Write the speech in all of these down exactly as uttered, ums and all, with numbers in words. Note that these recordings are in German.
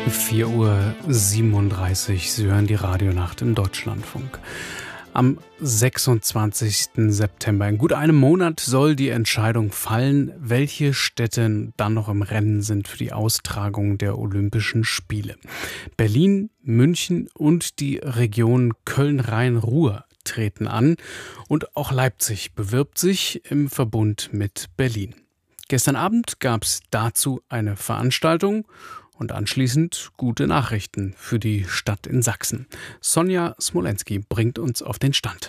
vier Uhr siebenunddreißig, Sie hören die Radionacht im Deutschlandfunk. Am sechsundzwanzigsten September, in gut einem Monat, soll die Entscheidung fallen, welche Städte dann noch im Rennen sind für die Austragung der Olympischen Spiele. Berlin, München und die Region Köln-Rhein-Ruhr treten an und auch Leipzig bewirbt sich im Verbund mit Berlin. Gestern Abend gab es dazu eine Veranstaltung und anschließend gute Nachrichten für die Stadt in Sachsen. Sonja Smolenski bringt uns auf den Stand.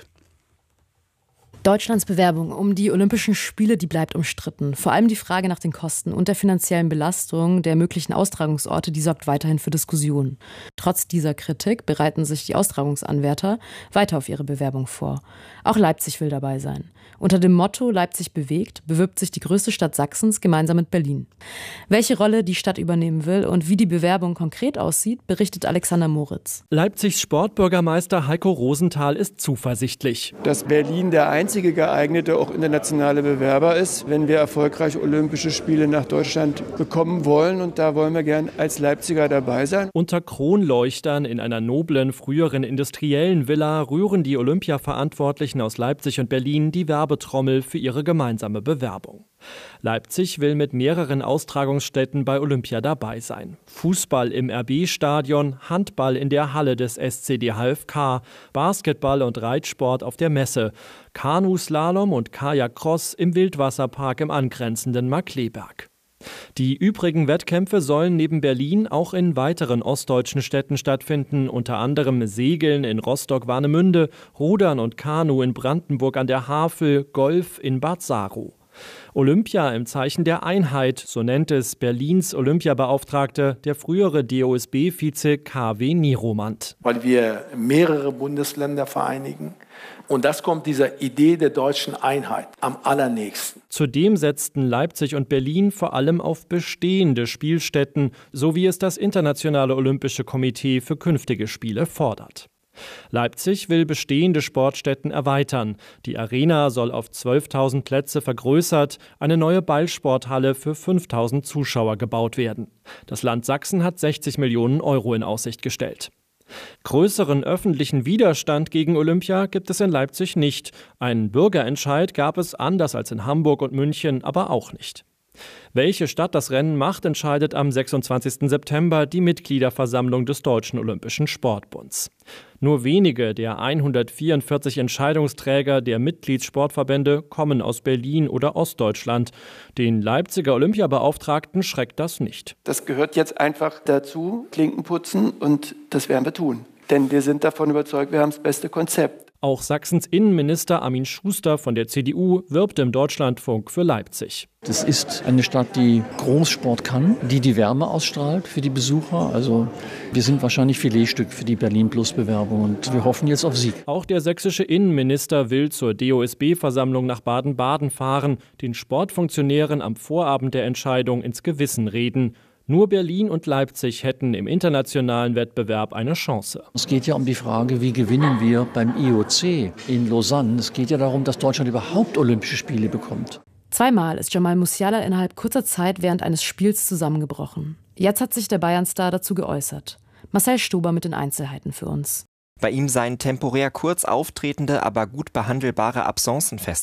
Deutschlands Bewerbung um die Olympischen Spiele, die bleibt umstritten. Vor allem die Frage nach den Kosten und der finanziellen Belastung der möglichen Austragungsorte, die sorgt weiterhin für Diskussionen. Trotz dieser Kritik bereiten sich die Austragungsanwärter weiter auf ihre Bewerbung vor. Auch Leipzig will dabei sein. Unter dem Motto Leipzig bewegt bewirbt sich die größte Stadt Sachsens gemeinsam mit Berlin. Welche Rolle die Stadt übernehmen will und wie die Bewerbung konkret aussieht, berichtet Alexander Moritz. Leipzigs Sportbürgermeister Heiko Rosenthal ist zuversichtlich. Dass Berlin der einzige geeignete, auch internationale Bewerber ist, wenn wir erfolgreich Olympische Spiele nach Deutschland bekommen wollen. Und da wollen wir gern als Leipziger dabei sein. Unter Kronleuchtern in einer noblen, früheren industriellen Villa rühren die Olympia-Verantwortlichen aus Leipzig und Berlin die Werbetrommel für ihre gemeinsame Bewerbung. Leipzig will mit mehreren Austragungsstätten bei Olympia dabei sein. Fußball im R B-Stadion, Handball in der Halle des S C D H F K, Basketball und Reitsport auf der Messe, Kanuslalom und Kajakcross im Wildwasserpark im angrenzenden Markkleeberg. Die übrigen Wettkämpfe sollen neben Berlin auch in weiteren ostdeutschen Städten stattfinden, unter anderem Segeln in Rostock-Warnemünde, Rudern und Kanu in Brandenburg an der Havel, Golf in Bad Saro. Olympia im Zeichen der Einheit, so nennt es Berlins Olympiabeauftragte, der frühere D O S B-Vize K W Nieromand. Weil wir mehrere Bundesländer vereinigen. Und das kommt dieser Idee der deutschen Einheit am allernächsten. Zudem setzten Leipzig und Berlin vor allem auf bestehende Spielstätten, so wie es das Internationale Olympische Komitee für künftige Spiele fordert. Leipzig will bestehende Sportstätten erweitern. Die Arena soll auf zwölftausend Plätze vergrößert, eine neue Ballsporthalle für fünftausend Zuschauer gebaut werden. Das Land Sachsen hat sechzig Millionen Euro in Aussicht gestellt. Größeren öffentlichen Widerstand gegen Olympia gibt es in Leipzig nicht. Einen Bürgerentscheid gab es anders als in Hamburg und München aber auch nicht. Welche Stadt das Rennen macht, entscheidet am sechsundzwanzigsten September die Mitgliederversammlung des Deutschen Olympischen Sportbunds. Nur wenige der hundertvierundvierzig Entscheidungsträger der Mitgliedssportverbände kommen aus Berlin oder Ostdeutschland. Den Leipziger Olympiabeauftragten schreckt das nicht. Das gehört jetzt einfach dazu, Klinken putzen, und das werden wir tun. Denn wir sind davon überzeugt, wir haben das beste Konzept. Auch Sachsens Innenminister Armin Schuster von der C D U wirbt im Deutschlandfunk für Leipzig. Das ist eine Stadt, die Großsport kann, die die Wärme ausstrahlt für die Besucher. Also wir sind wahrscheinlich Filetstück für die Berlin-Plus-Bewerbung und wir hoffen jetzt auf Sieg. Auch der sächsische Innenminister will zur D O S B-Versammlung nach Baden-Baden fahren, den Sportfunktionären am Vorabend der Entscheidung ins Gewissen reden. Nur Berlin und Leipzig hätten im internationalen Wettbewerb eine Chance. Es geht ja um die Frage, wie gewinnen wir beim I O C in Lausanne. Es geht ja darum, dass Deutschland überhaupt Olympische Spiele bekommt. Zweimal ist Jamal Musiala innerhalb kurzer Zeit während eines Spiels zusammengebrochen. Jetzt hat sich der Bayern-Star dazu geäußert. Marcel Stuber mit den Einzelheiten für uns. Bei ihm seien temporär kurz auftretende, aber gut behandelbare Absencen festzustellen.